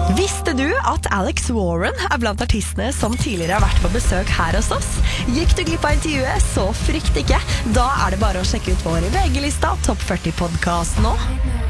Visste du at Alex Warren blant artistene som tidligere har vært på besøk her hos oss? Gikk du glipp av intervjuet, så frykt ikke. Da det bare å sjekke ut vår VG-lista Topp 40 podcast nå.